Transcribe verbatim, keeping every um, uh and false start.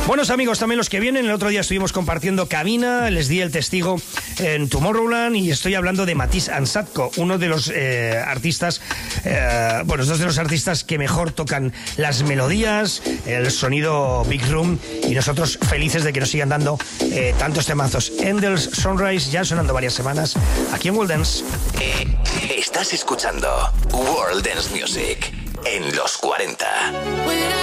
Buenos amigos, también los que vienen. El otro día estuvimos compartiendo cabina, les di el testigo en Tomorrowland y estoy hablando de Matisse Ansatko, uno de los eh, artistas, eh, bueno, dos de los artistas que mejor tocan las melodías, el sonido Big Room, y nosotros felices de que nos sigan dando eh, tantos temazos. Endel's Sunrise ya sonando varias semanas aquí en World Dance. Eh, estás escuchando World Dance Music en los cuarenta.